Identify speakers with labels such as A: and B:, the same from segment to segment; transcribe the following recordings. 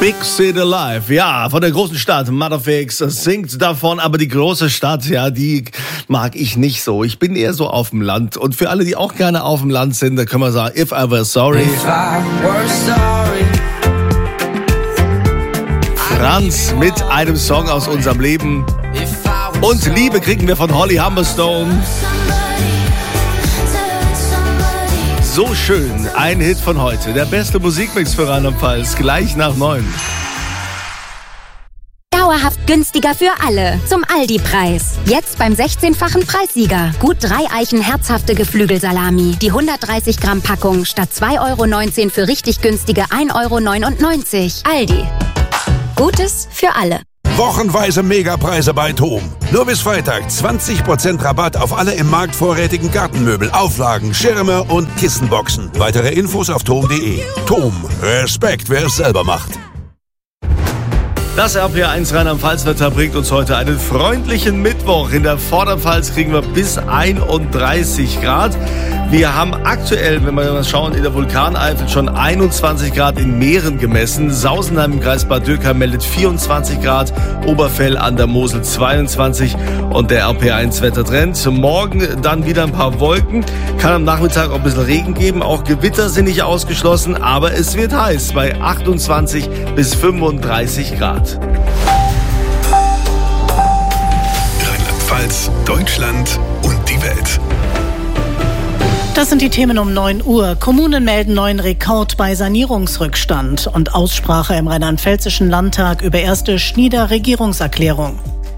A: Big City Life, ja, von der großen Stadt. Motherfix singt davon, aber die große Stadt, ja, die mag ich nicht so. Ich bin eher so auf dem Land. Und für alle, die auch gerne auf dem Land sind, da können wir sagen, If I Were Sorry.
B: If I were sorry.
A: Franz mit einem Song aus unserem Leben. Und Liebe kriegen wir von Holly Humberstone. So schön, ein Hit von heute. Der beste Musikmix für Rheinland-Pfalz, gleich nach 9.
C: Dauerhaft günstiger für alle. Zum Aldi-Preis. Jetzt beim 16-fachen Preissieger. Gut 3 Eichen herzhafte Geflügelsalami. Die 130 Gramm Packung statt 2,19 € für richtig günstige 1,99 €. Aldi. Gutes für alle.
D: Wochenweise Megapreise bei TOM. Nur bis Freitag 20% Rabatt auf alle im Markt vorrätigen Gartenmöbel, Auflagen, Schirme und Kissenboxen. Weitere Infos auf tom.de. TOM. Respekt, wer es selber macht.
A: Das RPR1 Rheinland-Pfalz-Wetter bringt uns heute einen freundlichen Mittwoch. In der Vorderpfalz kriegen wir bis 31 Grad. Wir haben aktuell, wenn wir mal schauen, in der Vulkaneifel schon 21 Grad in Mähren gemessen. Sausenheim im Kreis Bad Dürkheim meldet 24 Grad, Oberfell an der Mosel 22 und der RPR1-Wettertrend. Morgen dann wieder ein paar Wolken, kann am Nachmittag auch ein bisschen Regen geben. Auch Gewitter sind nicht ausgeschlossen, aber es wird heiß bei 28 bis 35 Grad.
E: Rheinland-Pfalz, Deutschland und die Welt.
F: Das sind die Themen um 9 Uhr. Kommunen melden neuen Rekord bei Sanierungsrückstand und Aussprache im Rheinland-Pfälzischen Landtag über erste Schnieder Regierungserklärung.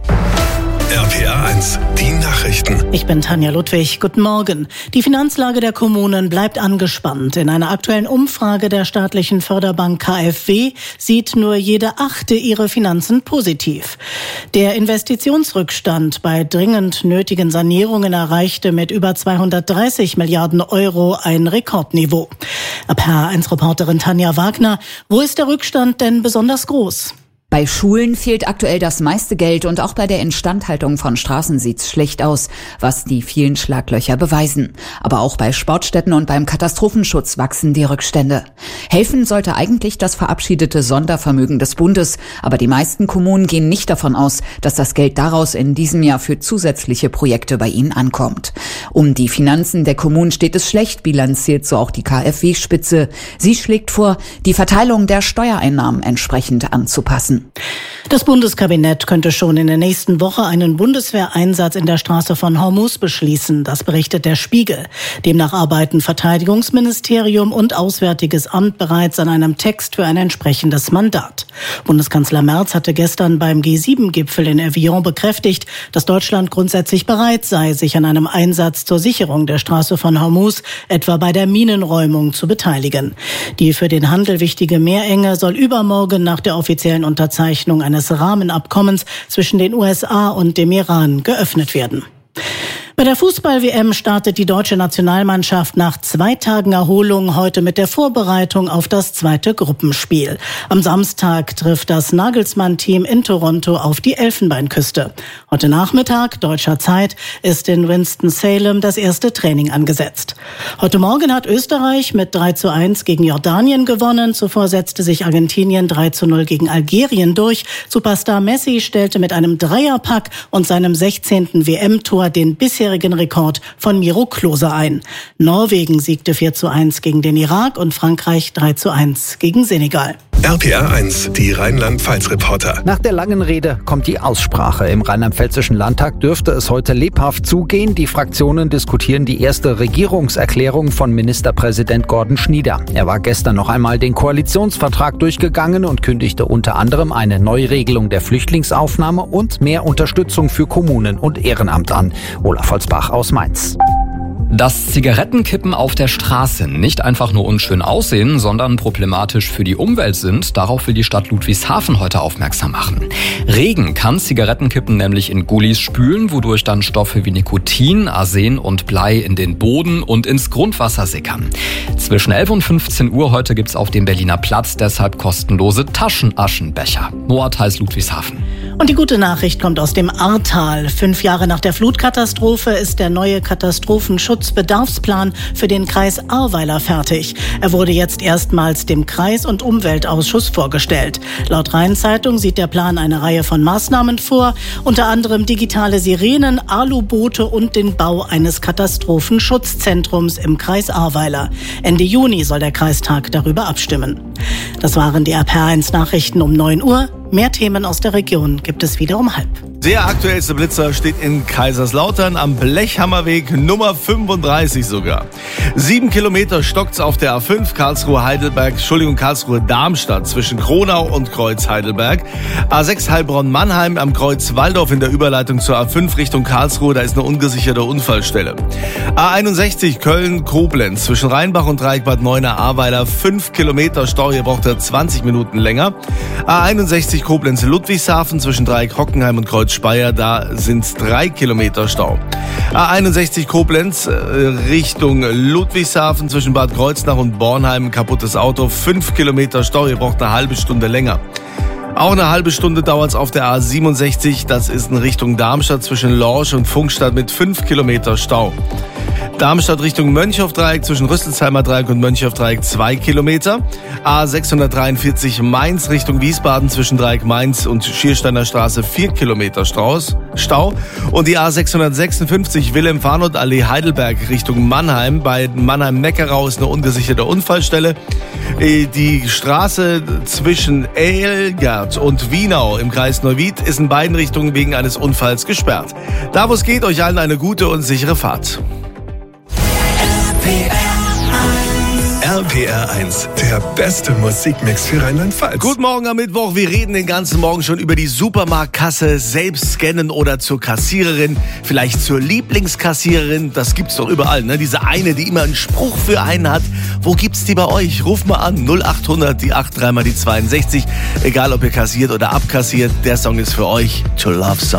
E: RPR1, die Nachrichten.
F: Ich bin Tanja Ludwig. Guten Morgen. Die Finanzlage der Kommunen bleibt angespannt. In einer aktuellen Umfrage der staatlichen Förderbank KfW sieht nur jede 8. ihre Finanzen positiv. Der Investitionsrückstand bei dringend nötigen Sanierungen erreichte mit über 230 Milliarden € ein Rekordniveau. RPR1-Reporterin Tanja Wagner, wo ist der Rückstand denn besonders groß?
G: Bei Schulen fehlt aktuell das meiste Geld und auch bei der Instandhaltung von Straßen sieht's schlecht aus, was die vielen Schlaglöcher beweisen. Aber auch bei Sportstätten und beim Katastrophenschutz wachsen die Rückstände. Helfen sollte eigentlich das verabschiedete Sondervermögen des Bundes, aber die meisten Kommunen gehen nicht davon aus, dass das Geld daraus in diesem Jahr für zusätzliche Projekte bei ihnen ankommt. Um die Finanzen der Kommunen steht es schlecht, bilanziert so auch die KfW-Spitze. Sie schlägt vor, die Verteilung der Steuereinnahmen entsprechend anzupassen.
F: Das Bundeskabinett könnte schon in der nächsten Woche einen Bundeswehreinsatz in der Straße von Hormuz beschließen. Das berichtet der Spiegel. Demnach arbeiten Verteidigungsministerium und Auswärtiges Amt bereits an einem Text für ein entsprechendes Mandat. Bundeskanzler Merz hatte gestern beim G7-Gipfel in Evian bekräftigt, dass Deutschland grundsätzlich bereit sei, sich an einem Einsatz zur Sicherung der Straße von Hormuz, etwa bei der Minenräumung, zu beteiligen. Die für den Handel wichtige Meerenge soll übermorgen nach der offiziellen Unterzeichnung eines Rahmenabkommens zwischen den USA und dem Iran geöffnet werden. Bei der Fußball-WM startet die deutsche Nationalmannschaft nach 2 Tagen Erholung heute mit der Vorbereitung auf das zweite Gruppenspiel. Am Samstag trifft das Nagelsmann-Team in Toronto auf die Elfenbeinküste. Heute Nachmittag, deutscher Zeit, ist in Winston-Salem das erste Training angesetzt. Heute Morgen hat Österreich mit 3:1 gegen Jordanien gewonnen. Zuvor setzte sich Argentinien 3:0 gegen Algerien durch. Superstar Messi stellte mit einem Dreierpack und seinem 16. WM-Tor den bisherigen Rekord von Miro Klose ein. Norwegen siegte 4:1 gegen den Irak und Frankreich 3:1 gegen Senegal.
E: RPR1, die Rheinland-Pfalz-Reporter.
H: Nach der langen Rede kommt die Aussprache. Im Rheinland-Pfälzischen Landtag dürfte es heute lebhaft zugehen. Die Fraktionen diskutieren die erste Regierungserklärung von Ministerpräsident Gordon Schnieder. Er war gestern noch einmal den Koalitionsvertrag durchgegangen und kündigte unter anderem eine Neuregelung der Flüchtlingsaufnahme und mehr Unterstützung für Kommunen und Ehrenamt an. Olaf Holzbach aus Mainz.
I: Dass Zigarettenkippen auf der Straße nicht einfach nur unschön aussehen, sondern problematisch für die Umwelt sind, darauf will die Stadt Ludwigshafen heute aufmerksam machen. Regen kann Zigarettenkippen nämlich in Gullis spülen, wodurch dann Stoffe wie Nikotin, Arsen und Blei in den Boden und ins Grundwasser sickern. Zwischen 11 und 15 Uhr heute gibt's auf dem Berliner Platz deshalb kostenlose Taschenaschenbecher. Noah Theis, Ludwigshafen.
F: Und die gute Nachricht kommt aus dem Ahrtal. 5 Jahre nach der Flutkatastrophe ist der neue Katastrophenschutz Schutzbedarfsplan für den Kreis Ahrweiler fertig. Er wurde jetzt erstmals dem Kreis- und Umweltausschuss vorgestellt. Laut Rhein-Zeitung sieht der Plan eine Reihe von Maßnahmen vor, unter anderem digitale Sirenen, Aluboote und den Bau eines Katastrophenschutzzentrums im Kreis Ahrweiler. Ende Juni soll der Kreistag darüber abstimmen. Das waren die RPR1 Nachrichten um 9 Uhr. Mehr Themen aus der Region gibt es wieder um 12:30.
A: Der aktuellste Blitzer steht in Kaiserslautern am Blechhammerweg Nummer 35 sogar. 7 Kilometer stockt's auf der A5 Karlsruhe-Darmstadt zwischen Kronau und Kreuz Heidelberg. A6 Heilbronn-Mannheim am Kreuz Walldorf in der Überleitung zur A5 Richtung Karlsruhe, da ist eine ungesicherte Unfallstelle. A61 Köln-Koblenz zwischen Rheinbach und Dreieck Bad Neuenahr-Ahrweiler 5 Kilometer Stau, hier braucht er 20 Minuten länger. A61 Koblenz-Ludwigshafen zwischen Dreieck Hockenheim und Kreuz Speyer, da sind 3 Kilometer Stau. A61 Koblenz Richtung Ludwigshafen zwischen Bad Kreuznach und Bornheim, kaputtes Auto, 5 Kilometer Stau, ihr braucht eine halbe Stunde länger. Auch eine halbe Stunde dauert es auf der A67, das ist in Richtung Darmstadt zwischen Lorsch und Funkstadt mit 5 Kilometer Stau. Darmstadt Richtung Mönchhoff-Dreieck zwischen Rüsselsheimer Dreieck und Mönchhoff-Dreieck 2 Kilometer. A643 Mainz Richtung Wiesbaden zwischen Dreieck Mainz und Schiersteiner Straße 4 Kilometer Stau. Und die A656 Wilhelm-Farnold-Allee Heidelberg Richtung Mannheim. Bei Mannheim-Neckarau ist eine ungesicherte Unfallstelle. Die Straße zwischen Elgert und Wienau im Kreis Neuwied ist in beiden Richtungen wegen eines Unfalls gesperrt. Da wo es geht, euch allen eine gute und sichere Fahrt.
E: RPR1, der beste Musikmix für Rheinland-Pfalz.
A: Guten Morgen am Mittwoch. Wir reden den ganzen Morgen schon über die Supermarktkasse, selbst scannen oder zur Kassiererin, vielleicht zur Lieblingskassiererin. Das gibt's doch überall, ne? Diese eine, die immer einen Spruch für einen hat. Wo gibt's die bei euch? Ruft mal an, 0800, die 8, 3 mal die 62. Egal, ob ihr kassiert oder abkassiert, der Song ist für euch. To Love Song.